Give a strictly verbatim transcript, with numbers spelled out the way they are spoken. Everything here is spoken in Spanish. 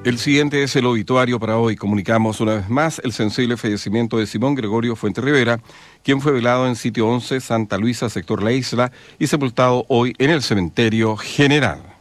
El siguiente es el obituario para hoy. Comunicamos una vez más el sensible fallecimiento de Simón Gregorio Fuente Rivera, quien fue velado en sitio once, Santa Luisa, sector La Isla, y sepultado hoy en el Cementerio General.